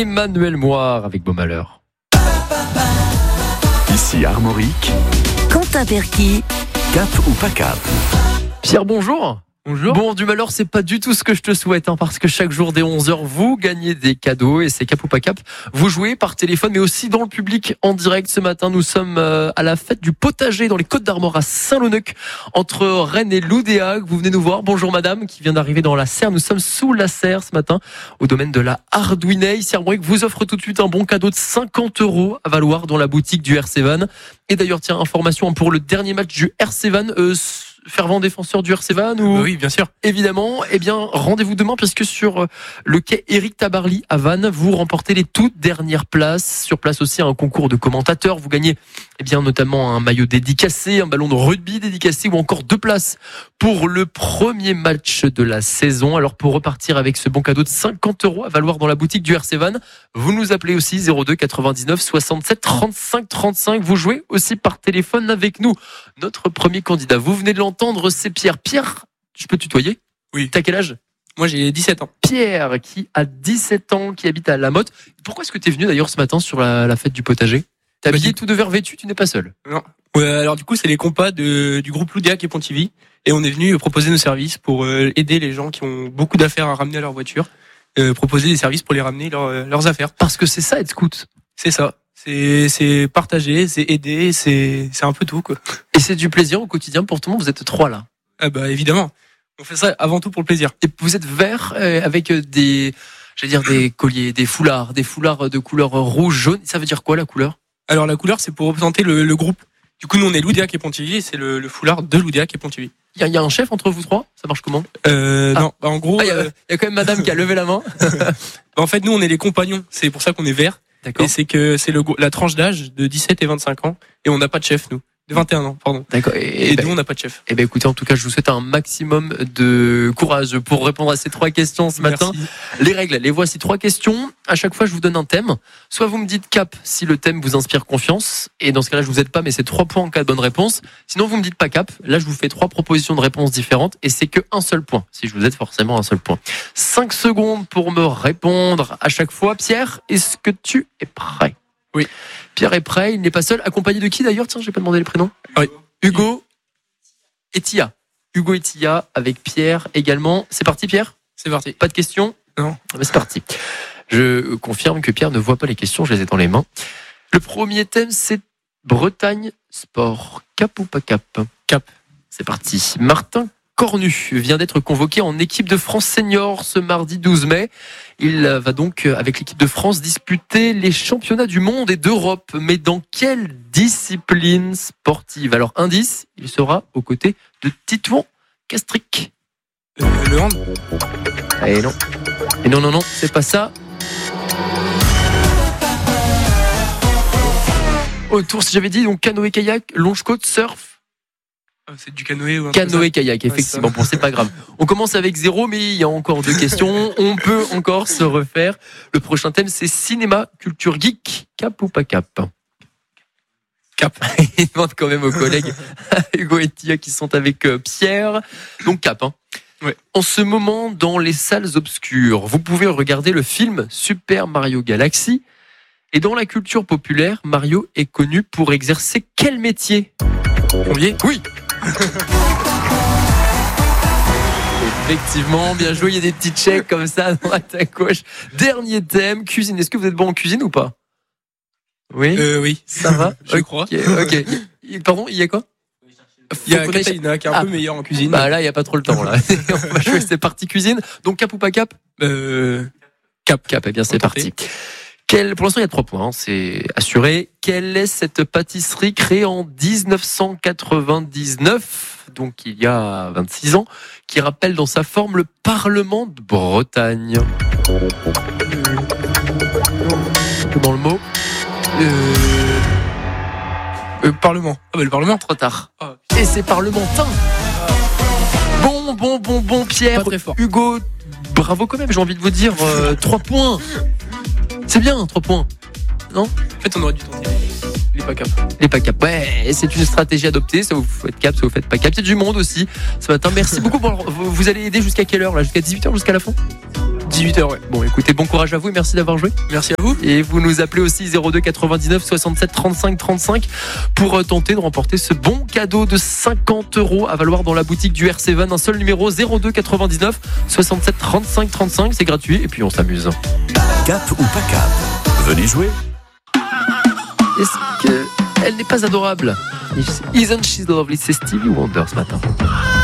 Emmanuel Moire avec Beau Malheur. Ici Armorique, Quentin Perky, cap ou pas cap? Pierre, bonjour. Bonjour. Bon, du malheur, c'est pas du tout ce que je te souhaite, parce que chaque jour dès 11h, vous gagnez des cadeaux et c'est cap ou pas cap. Vous jouez par téléphone, mais aussi dans le public en direct. Ce matin, nous sommes à la fête du potager dans les Côtes d'Armor à Saint-Launeuc, entre Rennes et Loudéac. Vous venez nous voir. Bonjour madame, qui vient d'arriver dans la serre. Nous sommes sous la serre ce matin, au domaine de la Hardouinay. Ici, Armorique vous offre tout de suite un bon cadeau de 50 € à valoir dans la boutique du RC Van. Et d'ailleurs, tiens, information pour le dernier match du RC Van, fervent défenseur du RC Van ou... Oui, bien sûr. Évidemment, eh bien, rendez-vous demain puisque sur le quai Éric Tabarly à Vannes, vous remportez les toutes dernières places. Sur place aussi, un concours de commentateurs. Vous gagnez, eh bien, notamment un maillot dédicacé, un ballon de rugby dédicacé ou encore 2 places pour le premier match de la saison. Alors, pour repartir avec ce bon cadeau de 50 € à valoir dans la boutique du RC Vannes, vous nous appelez aussi 02 99 67 35 35. Vous jouez aussi par téléphone avec nous. Notre premier candidat, vous venez de l'entendre, c'est Pierre. Pierre, je peux tutoyer? Oui. T'as quel âge? Moi, j'ai 17 ans. Pierre, qui a 17 ans, qui habite à La Motte. Pourquoi est-ce que t'es venu d'ailleurs ce matin sur la fête du potager? T'es habillé tout de vert vêtu, tu n'es pas seul? Non. Ouais, alors du coup, c'est les compas du groupe Loudéac et Pontivy. Et on est venu proposer nos services pour aider les gens qui ont beaucoup d'affaires à ramener à leur voiture. Proposer des services pour les ramener leurs affaires. Parce que c'est ça être scout. C'est ça. C'est partager, c'est aider, c'est un peu tout, quoi. Et c'est du plaisir au quotidien pour tout le monde. Vous êtes 3 là. Ah bah évidemment. On fait ça avant tout pour le plaisir. Et vous êtes vert avec des colliers, des foulards de couleur rouge, jaune. Ça veut dire quoi la couleur? Alors la couleur, c'est pour représenter le groupe. Du coup, nous on est Loudéac et Pontivy, et c'est le foulard de Loudéac et Pontivy. Il y a un chef entre vous 3? Ça marche comment? Non, bah, en gros, il y a quand même madame qui a levé la main. En fait, nous on est les compagnons. C'est pour ça qu'on est vert. D'accord. Et c'est que c'est la tranche d'âge de 17 et 25 ans, et on n'a pas de chef, nous. De 21 ans, pardon. D'accord. Et nous, on n'a pas de chef. Eh ben, écoutez, en tout cas, je vous souhaite un maximum de courage pour répondre à ces 3 questions ce matin. Merci. Les règles, les voici 3 questions. À chaque fois, je vous donne un thème. Soit vous me dites cap si le thème vous inspire confiance. Et dans ce cas-là, je vous aide pas, mais c'est 3 points en cas de bonne réponse. Sinon, vous me dites pas cap. Là, je vous fais 3 propositions de réponses différentes. Et c'est que un seul point. Si je vous aide, forcément, un seul point. 5 secondes pour me répondre à chaque fois. Pierre, est-ce que tu es prêt? Oui. Pierre est prêt. Il n'est pas seul. Accompagné de qui d'ailleurs? Tiens, j'ai pas demandé les prénoms. Oui. Hugo et Tia. Hugo et Tia avec Pierre également. C'est parti Pierre? C'est parti. Pas de questions? Non. C'est parti. Je confirme que Pierre ne voit pas les questions, je les ai dans les mains. Le premier thème, c'est Bretagne Sport. Cap ou pas cap? Cap. C'est parti. Martin Cornu vient d'être convoqué en équipe de France senior ce mardi 12 mai. Il va donc, avec l'équipe de France, disputer les championnats du monde et d'Europe. Mais dans quelle discipline sportive? Alors, indice, il sera aux côtés de Titouan Castric. Le hand. Et non. Et non, c'est pas ça. Autour, si j'avais dit, donc canoë-kayak, longe-côte, surf. C'est du canoë ou un truc comme ça. Canoë-kayak, effectivement. Bon, c'est pas grave. On commence avec 0, mais il y a encore 2 questions. On peut encore se refaire. Le prochain thème, c'est cinéma, culture geek. Cap ou pas cap? Cap. Il demande quand même aux collègues Hugo et Tia qui sont avec Pierre. Donc cap, hein. Ouais. En ce moment, dans les salles obscures, vous pouvez regarder le film Super Mario Galaxy. Et dans la culture populaire, Mario est connu pour exercer quel métier? Plombier. Oui. Effectivement, bien joué, il y a des petits checks comme ça à droite à gauche. Dernier thème, cuisine. Est-ce que vous êtes bon en cuisine ou pas? Oui. Oui. Ça va? Je crois. Ok. Pardon, il y a quoi? Il y a Catalina qui est un peu meilleur en cuisine. Bah là, il n'y a pas trop le temps là. On va jouer, c'est parti cuisine. Donc cap ou pas cap? Cap. Cap, eh bien c'est parti. Pour l'instant, il y a 3 points, hein, c'est assuré. Quelle est cette pâtisserie créée en 1999, donc il y a 26 ans, qui rappelle dans sa forme le Parlement de Bretagne? Dans le mot. Parlement. Ah bah le Parlement. Trop tard. Et c'est parlementin. Bon, Pierre. Pas très fort. Hugo, bravo quand même, j'ai envie de vous dire 3 points. C'est bien, 3 points. Non? En fait, on aurait dû tenter les pas cap. Les pas cap. Ouais, c'est une stratégie adoptée. Ça vous faites cap, ça vous faites pas cap. Il y a du monde aussi ce matin. Merci beaucoup. Bon, alors, vous allez aider jusqu'à quelle heure là? Jusqu'à 18h, jusqu'à la fin? 18h, ouais. Bon, écoutez, bon courage à vous et merci d'avoir joué. Merci à vous. Et vous nous appelez aussi 02 99 67 35 35 pour tenter de remporter ce bon cadeau de 50 € à valoir dans la boutique du R7. Un seul numéro, 02 99 67 35 35. C'est gratuit et puis on s'amuse. Cap ou pas cap? Venez jouer. Est-ce qu'elle n'est pas adorable? Isn't she lovely? C'est Stevie Wonder ce matin.